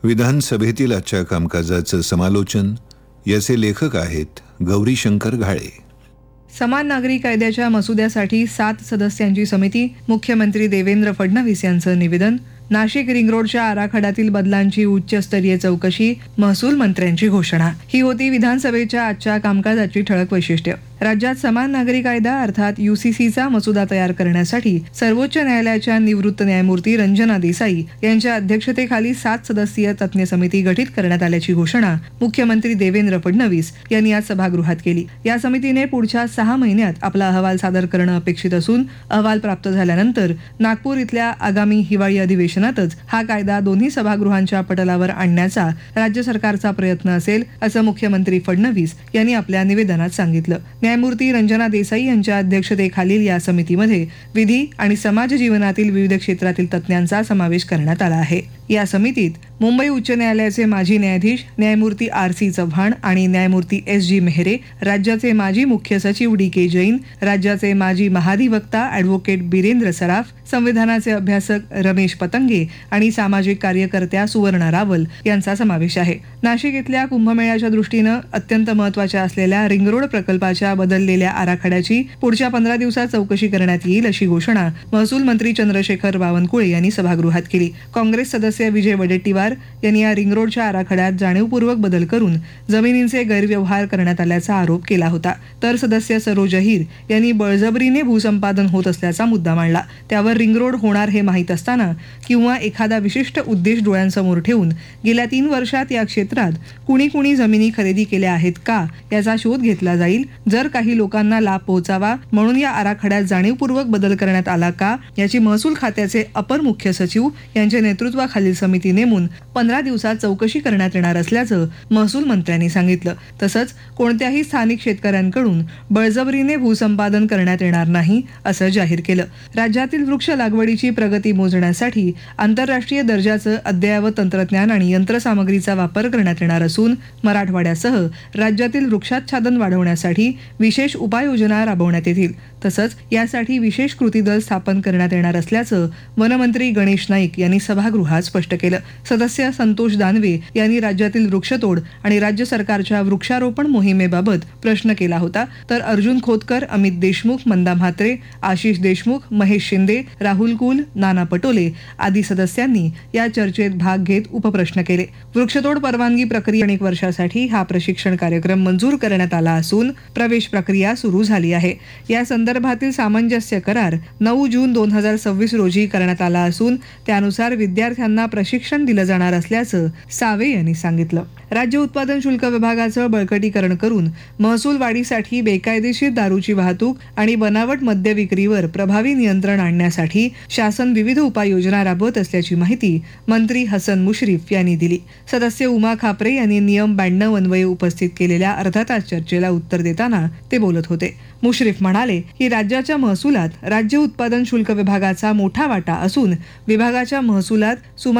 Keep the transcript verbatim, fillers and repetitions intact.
विधानसभेतील आजच्या कामकाजाचं समालोचन याचे लेखक आहेत गौरीशंकर घाळे. समान नागरी कायद्याच्या मसुद्यासाठी सात सदस्यांची समिती, मुख्यमंत्री देवेंद्र फडणवीस यांचं निवेदन. नाशिक रिंग रोडच्या आराखड्यातील बदलांची उच्चस्तरीय चौकशी, महसूल मंत्र्यांची घोषणा. ही होती विधानसभेच्या आजच्या कामकाजाची ठळक वैशिष्ट्य. राज्यात समान नागरी कायदा अर्थात यूसीसीचा मसुदा तयार करण्यासाठी सर्वोच्च न्यायालयाच्या निवृत्त न्यायमूर्ती रंजना देसाई यांच्या अध्यक्षतेखाली सात सदस्यीय तज्ज्ञ समिती गठीत करण्यात आल्याची घोषणा मुख्यमंत्री देवेंद्र फडणवीस यांनी आज सभागृहात केली. या समितीने पुढच्या सहा महिन्यात आपला अहवाल सादर करणं अपेक्षित असून अहवाल प्राप्त झाल्यानंतर नागपूर इथल्या आगामी हिवाळी अधिवेशनातच हा कायदा दोन्ही सभागृहांच्या पटलावर आणण्याचा राज्य सरकारचा प्रयत्न असेल, असं मुख्यमंत्री फडणवीस यांनी आपल्या निवेदनात सांगितलं. न्यायमूर्ती रंजना देसाई यांच्या अध्यक्षतेखालील या समितीमध्ये विधी आणि समाज जीवनातील विविध क्षेत्रातील तज्ज्ञांचा समावेश करण्यात आला आहे. या समितीत मुंबई उच्च न्यायालयाचे माजी न्यायाधीश न्यायमूर्ती आर सी चव्हाण आणि न्यायमूर्ती एस जी मेहरे, राज्याचे माजी मुख्य सचिव डी के जैन, राज्याचे माजी महाधिवक्ता ॲडव्होकेट बिरेंद्र सराफ, संविधानाचे अभ्यासक रमेश पतंगे आणि सामाजिक कार्यकर्त्या सुवर्णा रावल यांचा समावेश आहे. नाशिक इथल्या कुंभमेळ्याच्या दृष्टीनं अत्यंत महत्त्वाच्या असलेल्या रिंग रोड प्रकल्पाच्या बदललेल्या आराखड्याची पुढच्या पंधरा दिवसात चौकशी करण्यात येईल, अशी घोषणा महसूल मंत्री चंद्रशेखर बावनकुळे यांनी सभागृहात केली. काँग्रेस सदस्य विजय वडेट्टीवार यांनी या रिंग रोडच्या आराखड्यात जाणीवपूर्वक बदल करून जमिनींचे गैरव्यवहार करण्यात आल्याचा आरोप केला होता. तर सदस्य सरोज अहिर यांनी बळजबरीने भूसंपादन होत असल्याचा मुद्दा मांडला. त्यावर रिंग रोड होणार हे माहीत असताना किंवा एखादा विशिष्ट उद्देश डोळ्यांसमोर ठेवून गेल्या तीन वर्षात या क्षेत्रात कुणी कुणी जमिनी खरेदी केल्या आहेत का याचा शोध घेतला जाईल. जर काही लोकांना लाभ पोहोचावा म्हणून या आराखड्यात जाणीवपूर्वक बदल करण्यात आला का याची महसूल खात्याचे अपर मुख्य सचिव यांच्या नेतृत्वाखालील समिती नेमून पंधरा दिवसात चौकशी करण्यात येणार असल्याचं महसूल मंत्र्यांनी सांगितलं. तसंच कोणत्याही स्थानिक शेतकऱ्यांकडून बळजबरीने भूसंपादन करण्यात येणार नाही, असं जाहीर केलं. राज्यातील वृक्ष लागवडीची प्रगती मोजण्यासाठी आंतरराष्ट्रीय दर्जाचं अद्ययावत तंत्रज्ञान आणि यंत्रसामग्रीचा वापर करण्यात येणार असून मराठवाड्यासह राज्यातील वृक्षाच्छादन वाढवण्यासाठी विशेष उपाययोजना राबवण्यात येतील. तसंच यासाठी विशेष कृती दल स्थापन करण्यात येणार असल्याचं वनमंत्री गणेश नाईक यांनी सभागृहात स्पष्ट केलं. सदस्य संतोष दानवे यांनी राज्यातील वृक्षतोड आणि राज्य सरकारच्या वृक्षारोपण मोहिमेबाबत प्रश्न केला होता. तर अर्जुन खोतकर, अमित देशमुख, मंदा म्हात्रे, आशिष देशमुख, महेश शिंदे, राहुल कुल, नाना पटोले आदी सदस्यांनी या चर्चेत भाग घेत उपप्रश्न केले. वृक्षतोड परवानगी प्रक्रिया अनेक वर्षासाठी हा प्रशिक्षण कार्यक्रम मंजूर करण्यात आला असून प्रवेश प्रक्रिया सुरू झाली आहे. या संदर्भातील सामंजस्य करार नऊ जून दोन हजार सव्वीस रोजी करण्यात आला असून त्यानुसार विद्यार्थ्यांना प्रशिक्षण दिलं जाणार असल्याचं सावे यांनी सांगितलं. राज्य उत्पादन शुल्क विभागाचं बळकटीकरण करून महसूल वाढीसाठी बेकायदेशीर दारूची वाहतूक आणि बनावट मद्य विक्रीवर प्रभावी नियंत्रण आणण्यासाठी शासन विविध उपाययोजना राबवत असल्याची माहिती मंत्री हसन मुश्रीफ यांनी दिली. सदस्य उमा खापरे यांनी नियम ब्याण्णव अन्वये उपस्थित केलेल्या अर्धा तास चर्चेला उत्तर देताना ते बोलत होते. मुश्रीफ म्हणाले की राज्याच्या महसुलात राज्य उत्पादन शुल्क विभागाचा मोठा वाटा असून विभागाच्या महसुलात सुमारे